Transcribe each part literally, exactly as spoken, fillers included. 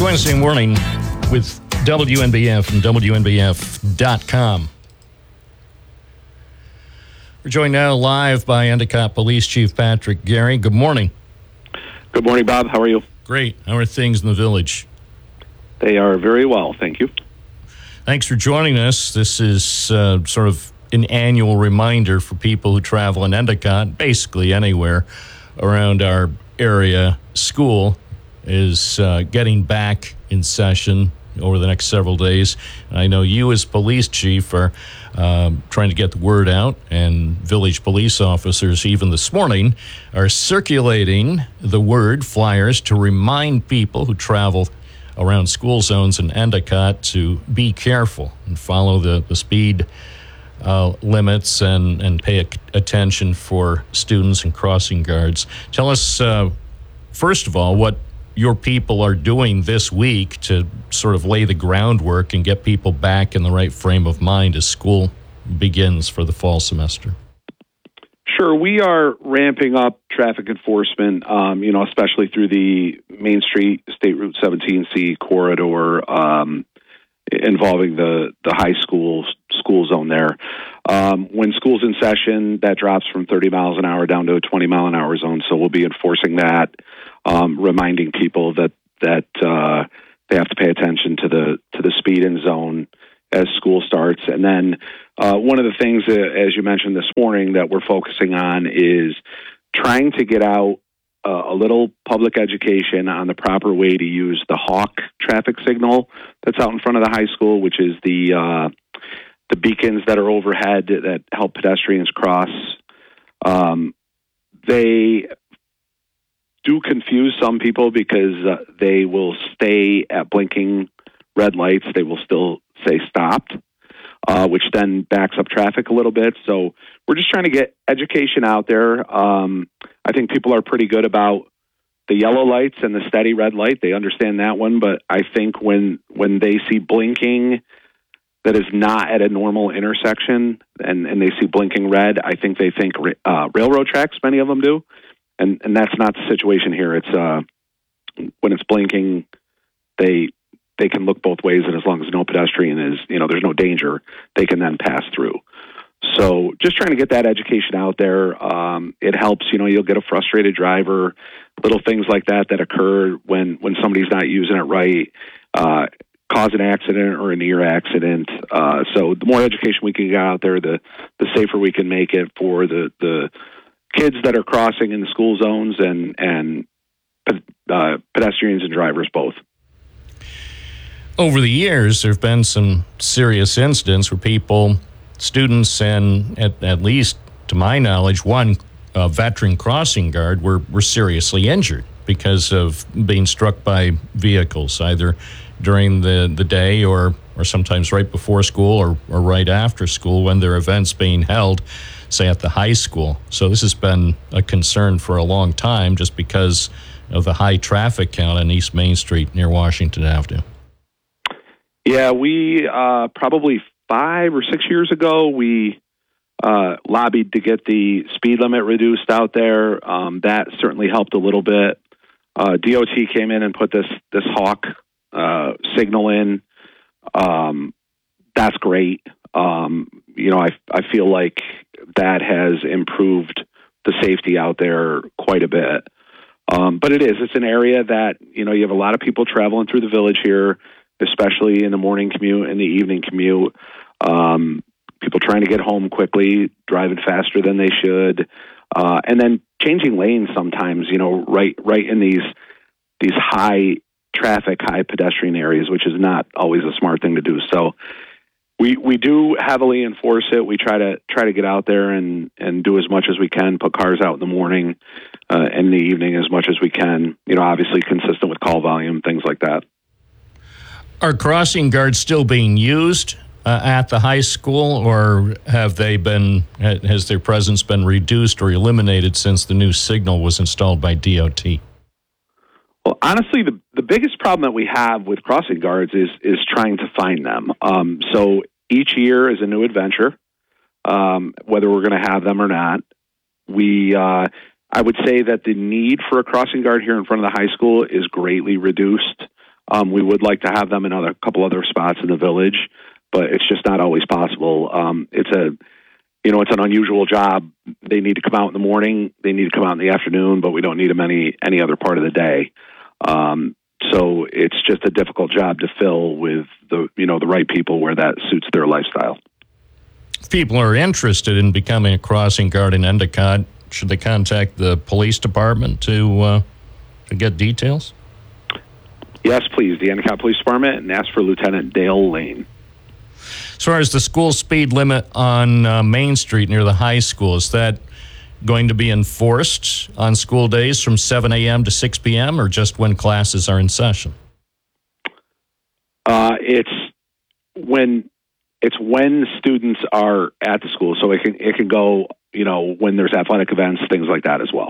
Wednesday morning with W N B F and W N B F dot com. We're joined now live by Endicott Police Chief Patrick Gary. Good morning. Good morning, Bob. How are you? Great. How are things in the village? They are very well, thank you. Thanks for joining us. This is uh, sort of an annual reminder for people who travel in Endicott, basically anywhere around our area. School is uh, getting back in session over the next several days. I know you as police chief are um, trying to get the word out, and village police officers even this morning are circulating the word, flyers, to remind people who travel around school zones in Endicott to be careful and follow the, the speed uh, limits and, and pay a- attention for students and crossing guards. Tell us, uh, first of all, what your people are doing this week to sort of lay the groundwork and get people back in the right frame of mind as school begins for the fall semester. Sure, we are ramping up traffic enforcement, um, you know, especially through the Main Street State Route seventeen C corridor um, involving the, the high school school zone there. Um, when school's in session, that drops from thirty miles an hour down to a twenty mile an hour zone, so we'll be enforcing that. Um, reminding people that that uh, they have to pay attention to the to the speed in zone as school starts. And then uh, one of the things, uh, as you mentioned this morning, that we're focusing on is trying to get out uh, a little public education on the proper way to use the Hawk traffic signal that's out in front of the high school, which is the uh, the beacons that are overhead that help pedestrians cross. Um, they do confuse some people because uh, they will stay at blinking red lights. They will still say stopped, uh, which then backs up traffic a little bit. So we're just trying to get education out there. Um, I think people are pretty good about the yellow lights and the steady red light. They understand that one, but I think when when they see blinking that is not at a normal intersection and, and they see blinking red, I think they think uh, railroad tracks, many of them do. And and that's not the situation here. It's uh, when it's blinking, they they can look both ways, and as long as no pedestrian is, you know, there's no danger, they can then pass through. So just trying to get that education out there. Um, it helps. You know, you'll get a frustrated driver, little things like that that occur when when somebody's not using it right, uh, cause an accident or a near accident. Uh, so the more education we can get out there, the the safer we can make it for the the kids that are crossing in the school zones and and uh, pedestrians and drivers both. Over the years, there have been some serious incidents where people, students, and at, at least to my knowledge, one uh, veteran crossing guard were, were seriously injured because of being struck by vehicles, either during the, the day or, or sometimes right before school or, or right after school when there are events being held, say at the high school. So this has been a concern for a long time just because of the high traffic count on East Main Street near Washington Avenue. Yeah, we uh, probably five or six years ago, we uh, lobbied to get the speed limit reduced out there. Um, that certainly helped a little bit. Uh, D O T came in and put this this Hawk uh, signal in. Um, that's great. Um, you know, I I feel like that has improved the safety out there quite a bit. Um, but it is, it's an area that, you know, you have a lot of people traveling through the village here, especially in the morning commute and the evening commute. Um, people trying to get home quickly, driving faster than they should, uh, and then changing lanes sometimes, you know, right, right in these, these high traffic, high pedestrian areas, which is not always a smart thing to do. So, We we do heavily enforce it. We try to try to get out there and, and do as much as we can, put cars out in the morning uh, and in the evening as much as we can, you know, obviously consistent with call volume, things like that. Are crossing guards still being used uh, at the high school, or have they been, has their presence been reduced or eliminated since the new signal was installed by D O T? Well, honestly, the, the biggest problem that we have with crossing guards is is trying to find them. Um, so each year is a new adventure, um, whether we're going to have them or not. We, uh, I would say that the need for a crossing guard here in front of the high school is greatly reduced. Um, we would like to have them in other, a couple other spots in the village, but it's just not always possible. Um, it's a, you know, it's an unusual job. They need to come out in the morning. They need to come out in the afternoon, but we don't need them any, any other part of the day. Um, so it's just a difficult job to fill with the, you know, the right people where that suits their lifestyle. If people are interested in becoming a crossing guard in Endicott, should they contact the police department to uh, to get details? Yes, please. The Endicott Police Department, and ask for Lieutenant Dale Lane. As far as the school speed limit on uh, Main Street near the high school, is that going to be enforced on school days from seven a.m. to six p.m. or just when classes are in session? Uh, it's when it's when students are at the school, so it can it can go, you know, when there's athletic events, things like that as well.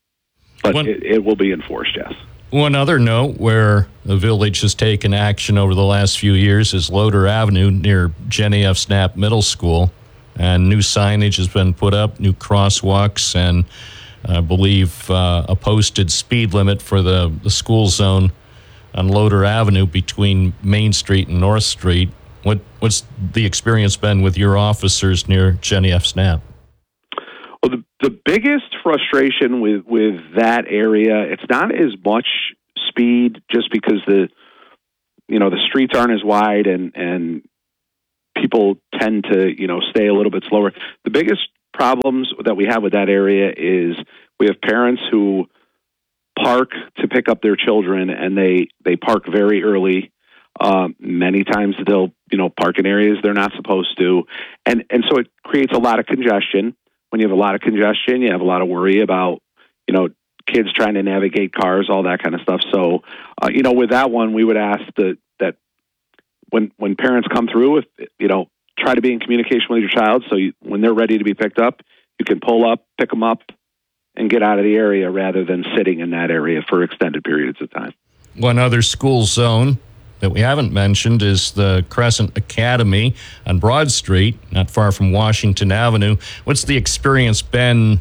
But One, it, it will be enforced, yes. One other note where the village has taken action over the last few years is Loader Avenue near Jenny F. Snap Middle School. And new signage has been put up, new crosswalks, and I believe uh, a posted speed limit for the, the school zone on Loader Avenue between Main Street and North Street. What What's the experience been with your officers near Jenny F. Snap? Well, the, the biggest frustration with, with that area, it's not as much speed just because the, you know, the streets aren't as wide and, and people tend to, you know, stay a little bit slower. The biggest problems that we have with that area is we have parents who park to pick up their children, and they, they park very early. Um, many times they'll, you know, park in areas they're not supposed to. And, and so it creates a lot of congestion. When you have a lot of congestion, you have a lot of worry about, you know, kids trying to navigate cars, all that kind of stuff. So, uh, you know, with that one, we would ask that, that when, when parents come through, if, you know, try to be in communication with your child. So you, when they're ready to be picked up, you can pull up, pick them up, and get out of the area rather than sitting in that area for extended periods of time. One other school zone that we haven't mentioned is the Crescent Academy on Broad Street, not far from Washington Avenue. What's the experience been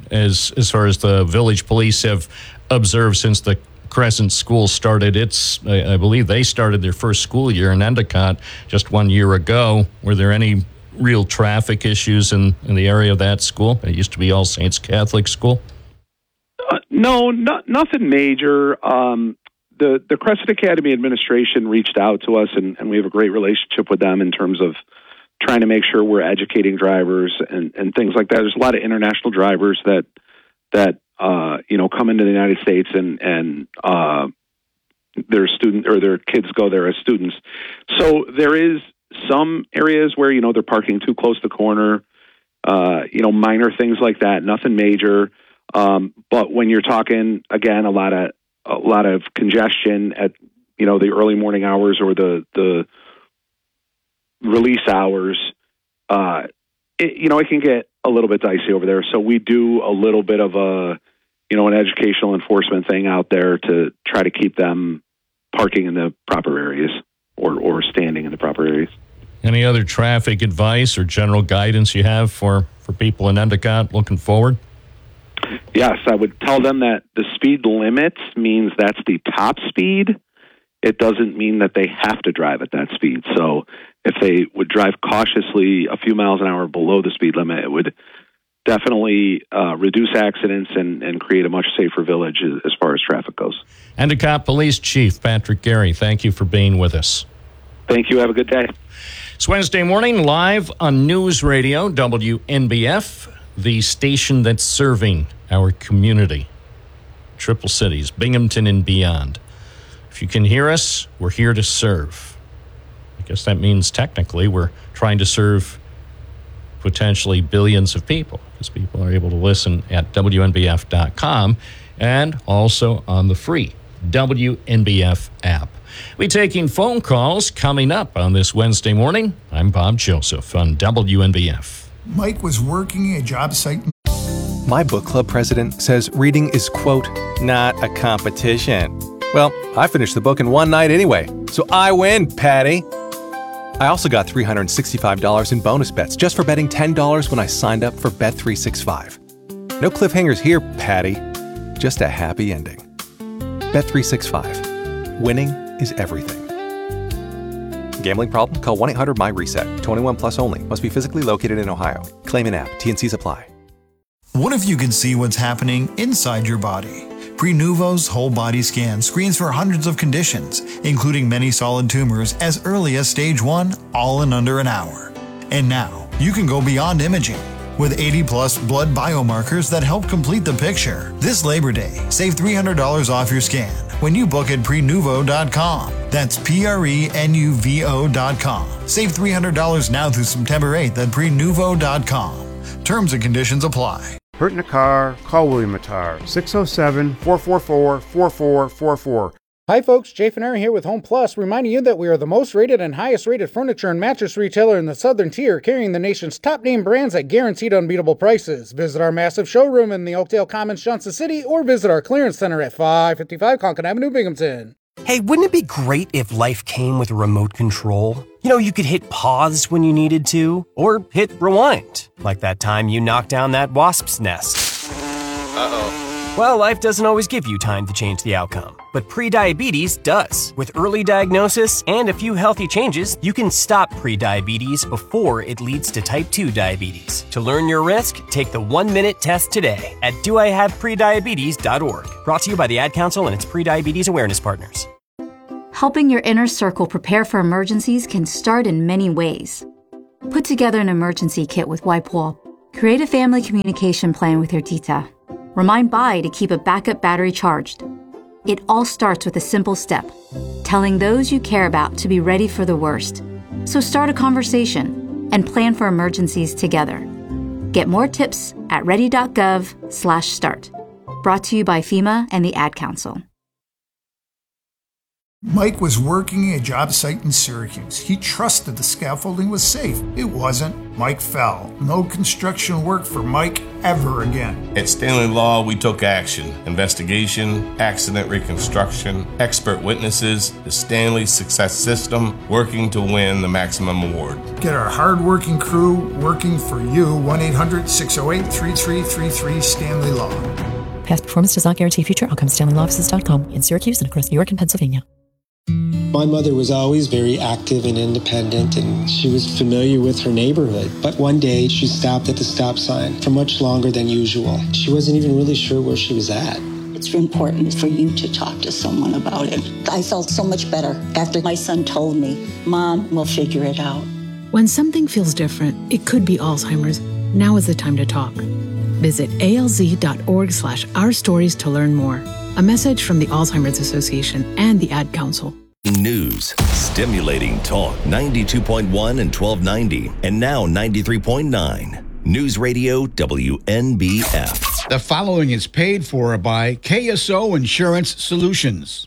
as as far as the village police have observed since the Crescent School started its, I, I believe they started their first school year in Endicott just one year ago. Were there any real traffic issues in, in the area of that school? It used to be All Saints Catholic School. Uh, no, no, nothing major. Um, the, the Crescent Academy administration reached out to us, and, and we have a great relationship with them in terms of trying to make sure we're educating drivers and, and things like that. There's a lot of international drivers that, that, uh, you know, come into the United States and, and, uh, their student or their kids go there as students. So there is some areas where, you know, they're parking too close to the corner, uh, you know, minor things like that, nothing major. Um, but when you're talking, again, a lot of, a lot of congestion at, you know, the early morning hours or the, the release hours, uh, it, you know, it can get a little bit dicey over there. So we do a little bit of a, you know, an educational enforcement thing out there to try to keep them parking in the proper areas or, or standing in the proper areas. Any other traffic advice or general guidance you have for, for people in Endicott looking forward? Yes, I would tell them that the speed limit means that's the top speed. It doesn't mean that they have to drive at that speed. So if they would drive cautiously a few miles an hour below the speed limit, it would definitely uh, reduce accidents and, and create a much safer village as far as traffic goes. Endicott Police Chief Patrick Gary, thank you for being with us. Thank you. Have a good day. It's Wednesday morning, live on News Radio, W N B F, the station that's serving our community. Triple Cities, Binghamton and beyond. If you can hear us, we're here to serve. I guess that means technically we're trying to serve potentially billions of people, because people are able to listen at W N B F dot com and also on the free W N B F app. We're taking phone calls coming up on this Wednesday morning. I'm Bob Joseph on W N B F. Mike was working a job site. My book club president says reading is, quote, not a competition. Well, I finished the book in one night anyway, so I win, Patty. I also got three hundred sixty-five dollars in bonus bets just for betting ten dollars when I signed up for Bet three sixty-five. No cliffhangers here, Patty. Just a happy ending. Bet three sixty-five. Winning is everything. Gambling problem? Call one eight hundred my reset. twenty-one plus only. Must be physically located in Ohio. Claim in app. T N Cs apply. What if you could see what's happening inside your body? Prenuvo's whole body scan screens for hundreds of conditions, including many solid tumors as early as stage one, all in under an hour. And now, you can go beyond imaging. With eighty plus blood biomarkers that help complete the picture. This Labor Day, save three hundred dollars off your scan when you book at prenuvo dot com. That's P R E N U V O dot com. Save three hundred dollars now through September eighth at prenuvo dot com. Terms and conditions apply. Hurt in a car? Call William Attar, six oh seven, four four four, four four four four. Hi folks, Jay Fineri here with Home Plus, reminding you that we are the most rated and highest rated furniture and mattress retailer in the Southern Tier, carrying the nation's top name brands at guaranteed unbeatable prices. Visit our massive showroom in the Oakdale Commons, Johnson City, or visit our clearance center at five fifty-five Conkin Avenue, Binghamton. Hey, wouldn't it be great if life came with a remote control? You know, you could hit pause when you needed to, or hit rewind, like that time you knocked down that wasp's nest. Uh-oh. Well, life doesn't always give you time to change the outcome, but prediabetes does. With early diagnosis and a few healthy changes, you can stop prediabetes before it leads to type two diabetes. To learn your risk, take the one-minute test today at do I have prediabetes dot org. Brought to you by the Ad Council and its prediabetes awareness partners. Helping your inner circle prepare for emergencies can start in many ways. Put together an emergency kit with WipeWall. Create a family communication plan with your tita. Remind Bai to keep a backup battery charged. It all starts with a simple step, telling those you care about to be ready for the worst. So start a conversation and plan for emergencies together. Get more tips at ready.gov slash start. Brought to you by FEMA and the Ad Council. Mike was working a job site in Syracuse. He trusted the scaffolding was safe. It wasn't. Mike fell. No construction work for Mike ever again. At Stanley Law, we took action. Investigation, accident reconstruction, expert witnesses, the Stanley Success System, working to win the maximum award. Get our hard-working crew working for you. one eight hundred, six oh eight, three three three three Stanley Law. Past performance does not guarantee future outcomes. Stanley Law Offices dot com in Syracuse and across New York and Pennsylvania. My mother was always very active and independent, and she was familiar with her neighborhood. But one day, she stopped at the stop sign for much longer than usual. She wasn't even really sure where she was at. It's important for you to talk to someone about it. I felt so much better after my son told me, Mom, we'll figure it out. When something feels different, it could be Alzheimer's. Now is the time to talk. Visit alz.org slash our stories to learn more. A message from the Alzheimer's Association and the Ad Council. News, stimulating talk, ninety-two point one and twelve ninety, and now ninety-three point nine. News Radio W N B F. The following is paid for by K S O Insurance Solutions.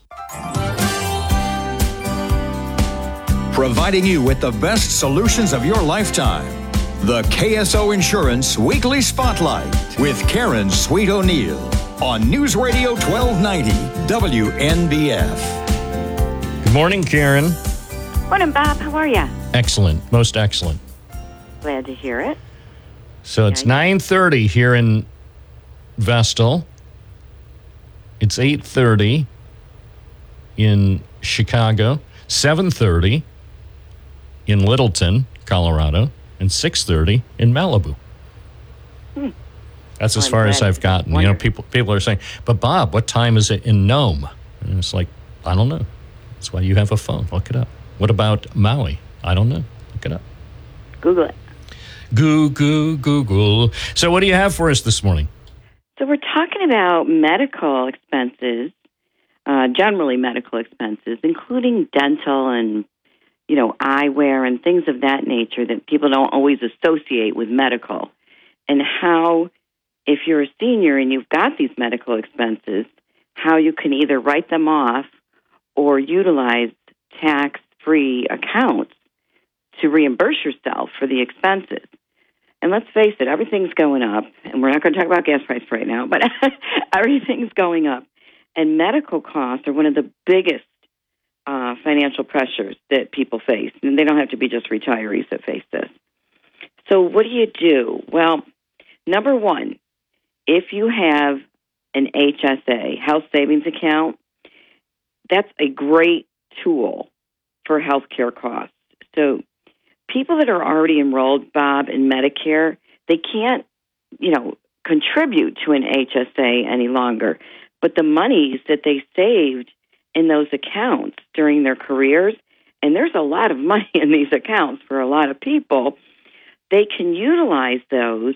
Providing you with the best solutions of your lifetime. The K S O Insurance Weekly Spotlight with Karen Sweet O'Neill on News Radio twelve ninety W N B F. Good morning, Karen. Morning, Bob. How are you? Excellent. Most excellent. Glad to hear it. So it's nine thirty here in Vestal. It's eight thirty in Chicago, seven thirty in Littleton, Colorado, and six thirty in Malibu. Hmm. That's as I'm far as glad. I've gotten. You know, people people are saying, but Bob, what time is it in Nome? And it's like, I don't know. That's why you have a phone. Look it up. What about Maui? I don't know. Look it up. Google it. Goo, goo, Google. So what do you have for us this morning? So we're talking about medical expenses, uh, generally medical expenses, including dental and, you know, eyewear and things of that nature that people don't always associate with medical, and how, if you're a senior and you've got these medical expenses, how you can either write them off or utilize tax-free accounts to reimburse yourself for the expenses. And let's face it, everything's going up, and we're not going to talk about gas prices right now, but everything's going up. And medical costs are one of the biggest uh, financial pressures that people face. And they don't have to be just retirees that face this. So what do you do? Well, number one, if you have an H S A, health savings account, that's a great tool for healthcare costs. So people that are already enrolled, Bob, in Medicare, they can't, you know, contribute to an H S A any longer. But the monies that they saved in those accounts during their careers, and there's a lot of money in these accounts for a lot of people, they can utilize those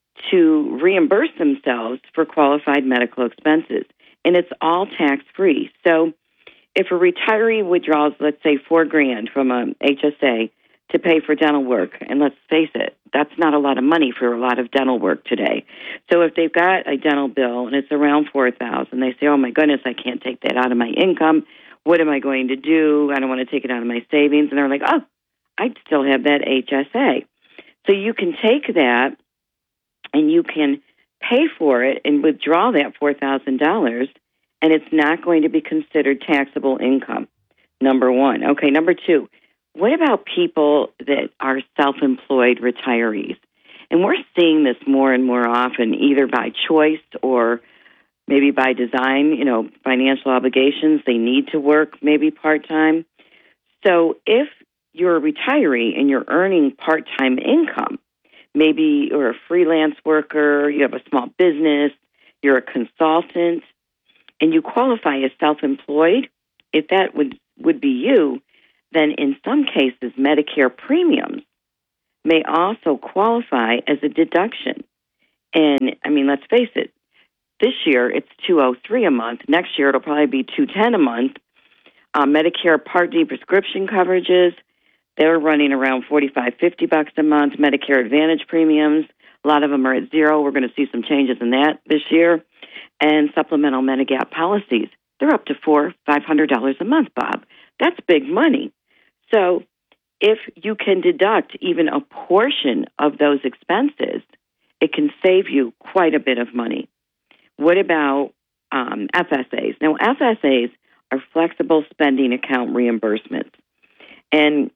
to reimburse themselves for qualified medical expenses. And it's all tax-free. So if a retiree withdraws, let's say, four grand from a H S A to pay for dental work, and let's face it, that's not a lot of money for a lot of dental work today. So if they've got a dental bill and it's around four thousand dollars, they say, oh, my goodness, I can't take that out of my income. What am I going to do? I don't want to take it out of my savings. And they're like, oh, I still have that H S A. So you can take that and you can pay for it and withdraw that four thousand dollars, and it's not going to be considered taxable income, number one. Okay, number two, what about people that are self-employed retirees? And we're seeing this more and more often, either by choice or maybe by design, you know, financial obligations. They need to work maybe part-time. So if you're a retiree and you're earning part-time income, maybe you're a freelance worker, you have a small business, you're a consultant, and you qualify as self-employed, if that would, would be you, then in some cases Medicare premiums may also qualify as a deduction. And, I mean, let's face it, this year it's two hundred three dollars a month. Next year it'll probably be two hundred ten dollars a month. Uh, Medicare Part D prescription coverages, they're running around forty-five, fifty bucks a month. Medicare Advantage premiums, a lot of them are at zero. We're going to see some changes in that this year. And supplemental Medigap policies, they're up to four hundred dollars, five hundred dollars a month, Bob. That's big money. So if you can deduct even a portion of those expenses, it can save you quite a bit of money. What about um, F S As? Now, F S As are flexible spending account reimbursements. And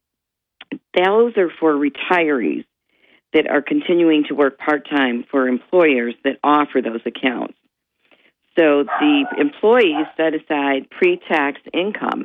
those are for retirees that are continuing to work part-time for employers that offer those accounts. So the employees set aside pre-tax income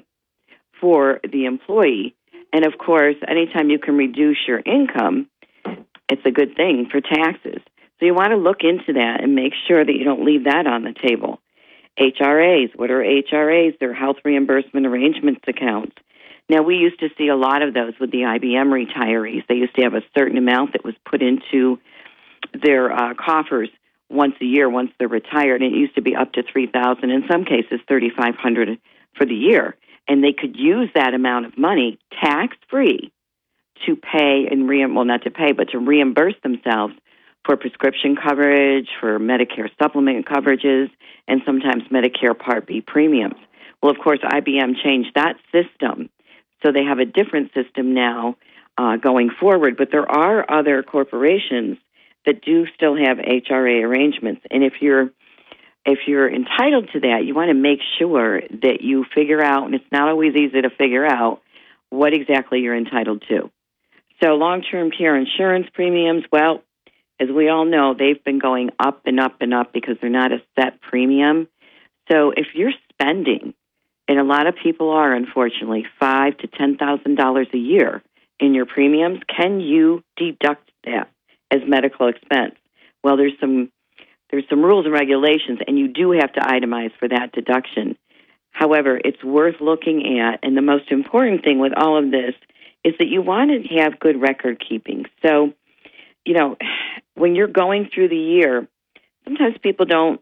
for the employee. And, of course, anytime you can reduce your income, it's a good thing for taxes. So you want to look into that and make sure that you don't leave that on the table. H R As. What are H R As? They're health reimbursement arrangements accounts. Now, we used to see a lot of those with the I B M retirees. They used to have a certain amount that was put into their uh, coffers once a year, once they're retired. And it used to be up to three thousand dollars, in some cases thirty-five hundred dollars for the year. And they could use that amount of money tax-free to pay and re- well, not to pay, but to reimburse themselves for prescription coverage, for Medicare supplement coverages, and sometimes Medicare Part B premiums. Well, of course, I B M changed that system, so they have a different system now uh, going forward. But there are other corporations that do still have H R A arrangements, and if you're if you're entitled to that, you want to make sure that you figure out, and it's not always easy to figure out, what exactly you're entitled to. So long-term care insurance premiums, well, as we all know, they've been going up and up and up because they're not a set premium. So if you're spending, and a lot of people are, unfortunately, five to ten thousand dollars a year in your premiums, can you deduct that as medical expense? Well, there's some there's some rules and regulations, and you do have to itemize for that deduction. However, it's worth looking at, and the most important thing with all of this is that you want to have good record keeping. So, you know, when you're going through the year, sometimes people don't,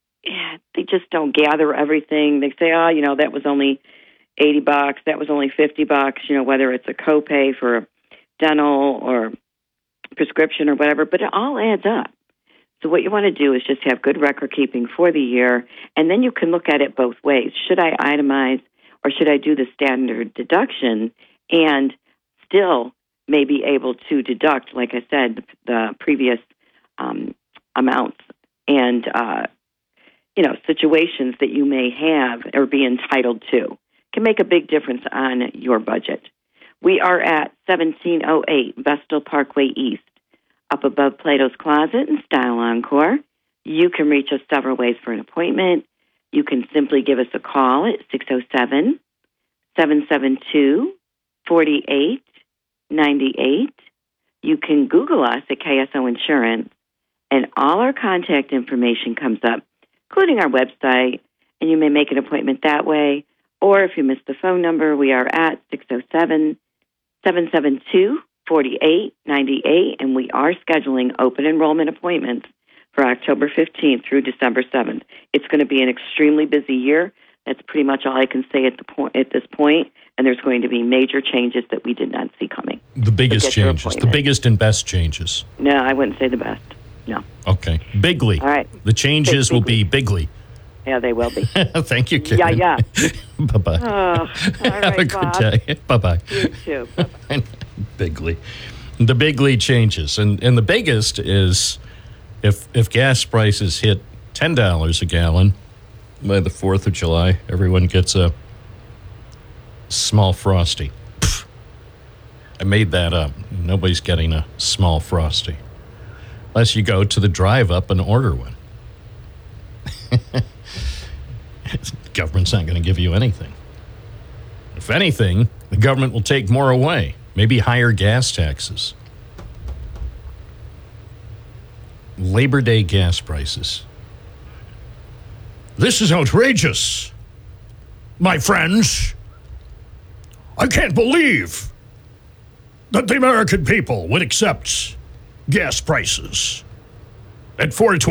they just don't gather everything. They say, oh, you know, that was only eighty bucks, that was only fifty bucks, you know, whether it's a copay for a dental or prescription or whatever, but it all adds up. So what you want to do is just have good record keeping for the year, and then you can look at it both ways. Should I itemize, or should I do the standard deduction and still may be able to deduct, like I said, the, the previous um, amounts and, uh, you know, situations that you may have or be entitled to? Can make a big difference on your budget. We are at seventeen oh eight Vestal Parkway East, up above Plato's Closet and Style Encore. You can reach us several ways for an appointment. You can simply give us a call at six oh seven, seven seven two, four eight nine eight. You can Google us at K S O Insurance, and all our contact information comes up, including our website, and you may make an appointment that way. Or if you missed the phone number, we are at six oh seven, seven seven two, four eight nine eight, and we are scheduling open enrollment appointments for October fifteenth through December seventh. It's going to be an extremely busy year. That's pretty much all I can say at the point at this point, and there's going to be major changes that we did not see coming. The biggest changes, the biggest and best changes. No, I wouldn't say the best. No. Okay. Bigly. All right. The changes Big, will be bigly. Yeah, they will be. Thank you, Karen. Yeah, yeah. Bye-bye. Oh, all Have right, a good Bob. day. Bye-bye. You too. Bye-bye. Bigly. The bigly changes. And and the biggest is if if gas prices hit ten dollars a gallon by the fourth of July, everyone gets a small Frosty. Pfft. I made that up. Nobody's getting a small Frosty. Unless you go to the drive-up and order one. The government's not going to give you anything. If anything, the government will take more away. Maybe higher gas taxes. Labor Day gas prices. This is outrageous, my friends. I can't believe that the American people would accept gas prices at four twenty.